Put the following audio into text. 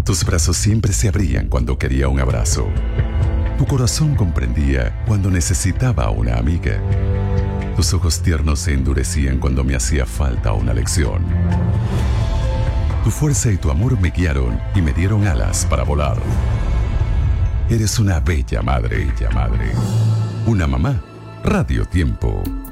Tus brazos siempre se abrían cuando quería un abrazo. Tu corazón comprendía cuando necesitaba una amiga. Tus ojos tiernos se endurecían cuando me hacía falta una lección. Tu fuerza y tu amor me guiaron y me dieron alas para volar. Eres una bella madre, Una mamá, Radio Tiempo.